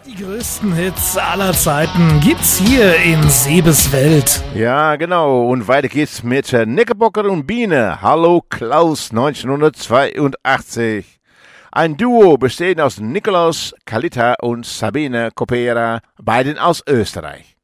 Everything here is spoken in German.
Die größten Hits aller Zeiten gibt's hier in Sebes Welt. Ja, genau. Und weiter geht's mit Knickerbocker und Biene. Hallo Klaus, 1982. Ein Duo bestehend aus Nikolaus, Kalita und Sabine Kopera, beiden aus Österreich.